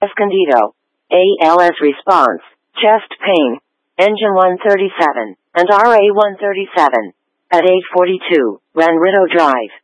Escondido. ALS response, chest pain, engine 137, and RA 137. At 842, Ranrito Drive.